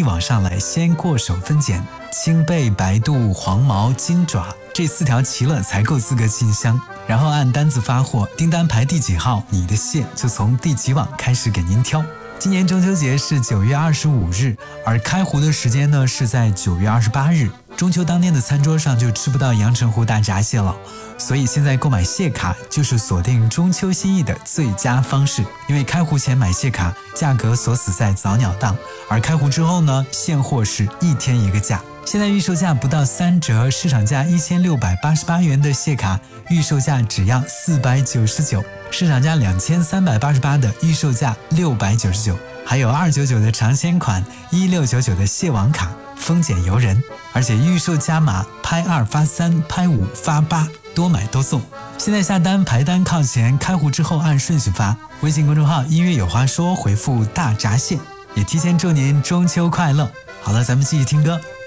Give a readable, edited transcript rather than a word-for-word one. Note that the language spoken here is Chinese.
往上来，先过手分拣，青背、白肚、黄毛、金爪这4条齐了才够资格进箱，然后按单子发货，订单排第几号，你的蟹就从第几网开始给您挑。今年中秋节是9月25日，而开湖的时间呢是在9月28日。中秋当天的餐桌上就吃不到阳澄湖大闸蟹了，所以现在购买蟹卡就是锁定中秋心意的最佳方式。因为开湖前买蟹卡，价格锁死在早鸟档，而开湖之后呢，现货是1天1个价。现在预售价不到3折，市场价1688元的蟹卡，预售价只要499，市场价2388的预售价699，还有299的尝鲜款，1699的蟹网卡，丰俭由人，而且预售加码，拍2发3，拍5发8，多买多送。现在下单排单靠前，开湖之后按顺序发。微信公众号音乐有话说，回复大闸蟹，也提前祝您中秋快乐。好了，咱们继续听歌。